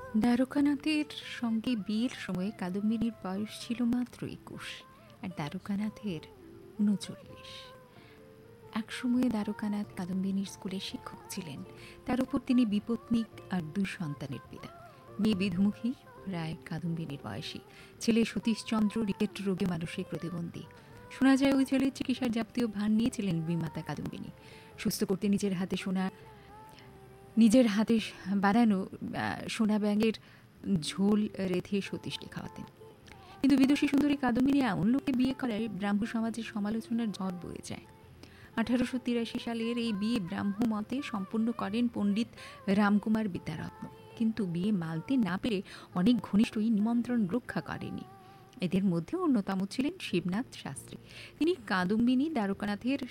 দ্বারকানাথের সঙ্গে বিয়ের সময় কাদম্বিনীর বয়স ছিল মাত্র ২১ আর দ্বারকানাথের ৩৯। একসময়ে দ্বারকানাথ কাদম্বিনীর স্কুলে শিক্ষক ছিলেন। তার উপর তিনি বিপত্নিক আর ২ সন্তানের পিতা। মেয়ে বিধুমুখী, প্রায় কাদম্বিনীর বয়সী। ছেলে সতীশচন্দ্র রিকেট রোগে মানসিক প্রতিবন্ধী। শোনা যায় ওই ছেলের চিকিৎসার যাবতীয় ভার নিয়েছিলেন বিমাতা কাদম্বিনী। সুস্থ করতে নিজের হাতে বানানো সোনা ব্যাঙের ঝোল রেঁধে সতীশকে খাওয়াতেন। কিন্তু বিদুষী সুন্দরী কাদম্বিনী এমন লোকে বিয়ে করায় ব্রাহ্ম সমাজের সমালোচনার ঝড় বয়ে যায়। 1883 সালের এই বিয়ে ব্রাহ্ম মতে সম্পন্ন করেন পণ্ডিত রামকুমার বিদ্যারত্ন। কিন্তু বিয়ে মালতে না পেরে অনেক ঘনিষ্ঠই নিমন্ত্রণ রক্ষা করেনি। এদের মধ্যে অন্যতম ছিলেন শিবনাথ শাস্ত্রী। তিনি কাদম্বিনী দ্বারকানাথের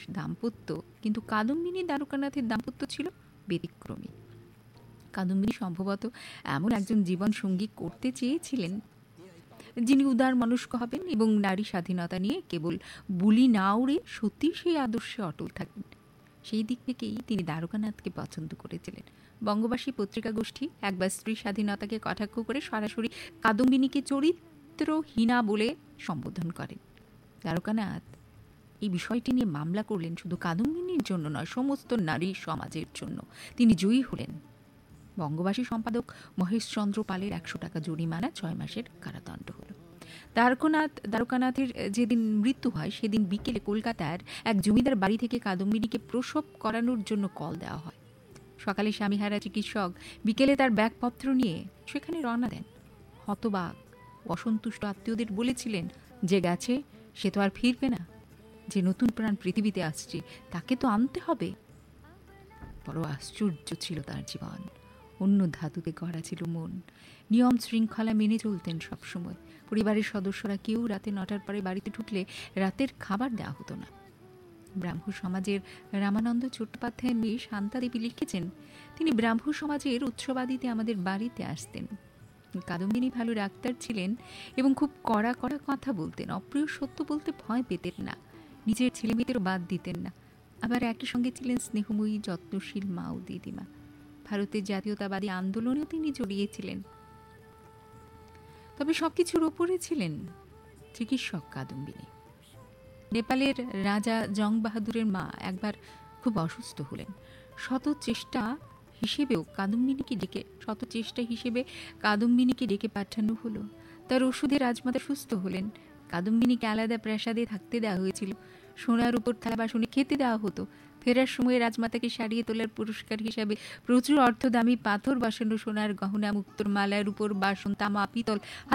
দাম্পত্য ছিল ব্যতিক্রমী। কাদম্বিনী সম্ভবত এমন একজন জীবন সঙ্গী করতে চেয়েছিলেন যিনি উদার মনস্ক হবেন এবং নারী স্বাধীনতা নিয়ে কেবল বুলি না উড়ে সত্যি সেই আদর্শে অটল থাকবেন। সেই দিক থেকেই তিনি দ্বারকানাথকে পছন্দ করেছিলেন। বঙ্গবাসী পত্রিকা গোষ্ঠী একবার স্ত্রী স্বাধীনতাকে কটাক্ষ করে সরাসরি কাদম্বিনীকে চরিত্রহীনা বলে সম্বোধন করেন। দ্বারকানাথ এই বিষয়টি নিয়ে মামলা করলেন শুধু কাদম্বিনীর জন্য নয়, সমস্ত নারী সমাজের জন্য। তিনি জয়ী হলেন। বঙ্গবাসী সম্পাদক মহেশচন্দ্র পালের ১০০ টাকা জরিমানা, ৬ মাসের কারাদণ্ড হল। দ্বারকানাথের যেদিন মৃত্যু হয় সেদিন বিকেলে কলকাতার এক জমিদার বাড়ি থেকে কাদম্বিনীকে প্রসব করানোর জন্য কল দেওয়া হয়। সকালে স্বামীহারা চিকিৎসক বিকেলে তার ব্যাগপত্র নিয়ে সেখানে রওনা দেন। হতবাক অসন্তুষ্ট আত্মীয়দের বলেছিলেন, যে গেছে সে তো আর ফিরবে না, যে নতুন প্রাণ পৃথিবীতে আসছে তাকে তো আনতে হবে। বড় আশ্চর্য ছিল তার জীবন। অন্য ধাতুতে গড়া ছিল মন। নিয়ম শৃঙ্খলা মেনে চলতেন সবসময়। পরিবারের সদস্যরা কেউ রাতে ৯টার পরে বাড়িতে ঢুকলে রাতের খাবার দেওয়া হতো না। ব্রাহ্ম সমাজের রামানন্দ চট্টোপাধ্যায়ের মেয়ে শান্তা দেবী লিখেছেন, তিনি ব্রাহ্ম সমাজের উৎসবাদিতে আমাদের বাড়িতে আসতেন। কাদম্বিনী ভালো ডাক্তার ছিলেন এবং খুব কড়া কথা বলতেন। অপ্রিয় সত্য বলতে ভয় পেতেন না। নিজের ছেলেমেয়েদেরও বাদ দিতেন না। আবার একই সঙ্গে ছিলেন স্নেহময়ী যত্নশীল মা ও দিদিমা। ভারতের জাতীয়তাবাদী আন্দোলনেও তিনি জড়িয়েছিলেন। তবে সবকিছুর ওপরে ছিলেন চিকিৎসক কাদম্বিনী। নেপালের রাজা জং বাহাদুরের মা একবার খুব অসুস্থ হলেন। শত চেষ্টা হিসেবে কাদম্বিনীকে ডেকে পাঠানো হলো। তার ওষুধে রাজমাতা সুস্থ হলেন। কাদম্বিনীকে আলাদা প্রাসাদে থাকতে দেওয়া হয়েছিল। সোনার উপর থালা বাসনে খেতে দেওয়া হতো। ফেরার সময় রাজমাতাকে সারিয়ে তোলার পুরস্কার হিসাবে প্রচুর অর্থ দামি পাথর বসানো সোনার গহনা, মুক্তোর মালার উপর বাসন, তামা, পিতল